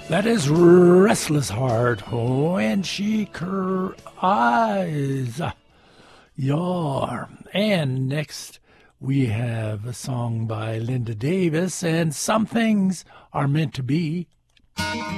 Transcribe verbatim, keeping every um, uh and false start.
That is Restless Heart when she cries. Yeah. And next we have a song by Linda Davis, and Some Things Are Meant to Be.